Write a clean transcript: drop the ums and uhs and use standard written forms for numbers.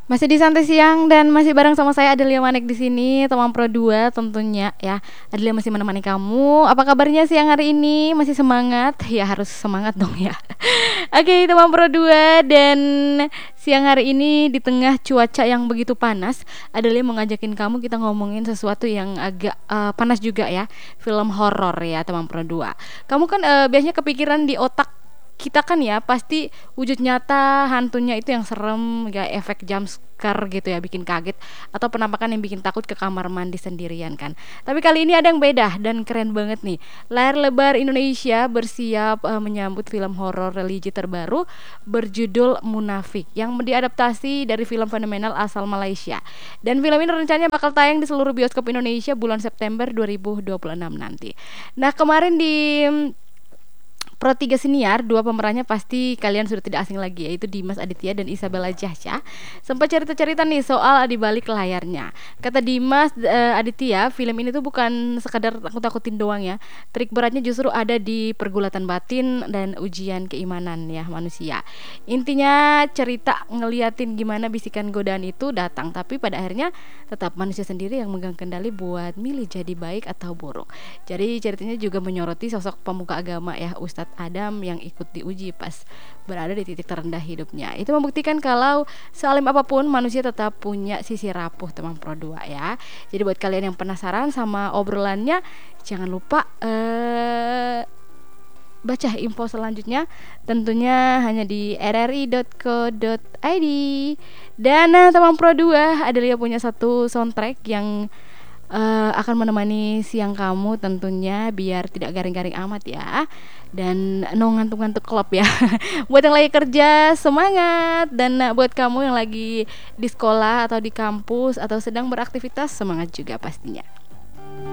Masih di Santai Siang dan masih bareng sama saya Adelia Manik di sini, teman Pro 2 tentunya ya. Adelia masih menemani kamu. Apa kabarnya siang hari ini? Masih semangat? Ya harus semangat dong ya. Oke, teman Pro 2 dan siang hari ini di tengah cuaca yang begitu panas, Adelia mau ngajakin kamu kita ngomongin sesuatu yang agak panas juga ya. Film horor ya, teman Pro 2. Kamu kan biasanya kepikiran di otak kita kan ya pasti wujud nyata hantunya itu yang serem, ya efek jump scare gitu ya, bikin kaget, atau penampakan yang bikin takut ke kamar mandi sendirian kan. Tapi kali ini ada yang beda dan keren banget nih. Layar lebar Indonesia bersiap menyambut film horor religi terbaru berjudul Munafik yang diadaptasi dari film fenomenal asal Malaysia. Dan film ini rencananya bakal tayang di seluruh bioskop Indonesia bulan September 2026 nanti. Nah, kemarin di Pro 3 Siniar, dua pemerannya pasti kalian sudah tidak asing lagi, yaitu Dimas Aditya dan Isabella Jahsya. Sempat cerita-cerita nih soal di balik layarnya. Kata Dimas Aditya, film ini tuh bukan sekadar takut-takutin doang ya. Trik beratnya justru ada di pergulatan batin dan ujian keimanan ya manusia. Intinya cerita ngeliatin gimana bisikan godaan itu datang, tapi pada akhirnya tetap manusia sendiri yang megang kendali buat milih jadi baik atau buruk. Jadi ceritanya juga menyoroti sosok pemuka agama ya, Ustadz Adam yang ikut diuji pas berada di titik terendah hidupnya. Itu membuktikan kalau sealim apapun manusia tetap punya sisi rapuh, teman Pro 2 ya. Jadi buat kalian yang penasaran sama obrolannya, jangan lupa baca info selanjutnya tentunya hanya di rri.co.id. Dan teman Pro 2, Adelia punya satu soundtrack yang akan menemani siang kamu tentunya biar tidak garing-garing amat ya. Dan no ngantuk-ngantuk klop ya. Buat yang lagi kerja semangat, dan buat kamu yang lagi di sekolah atau di kampus atau sedang beraktivitas semangat juga pastinya.